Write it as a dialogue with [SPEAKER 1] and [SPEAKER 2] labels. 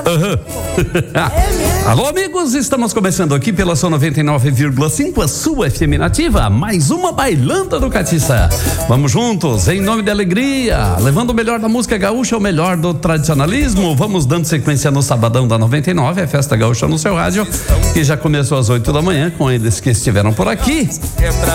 [SPEAKER 1] Alô, amigos, estamos começando aqui pela sua 99,5, a sua FM Nativa, mais uma bailanta do Catiça. Vamos juntos, em nome da alegria, levando o melhor da música gaúcha, o melhor do tradicionalismo. Vamos dando sequência no Sabadão da 99, a Festa Gaúcha no seu rádio, que já começou às 8 da manhã, com eles que estiveram por aqui.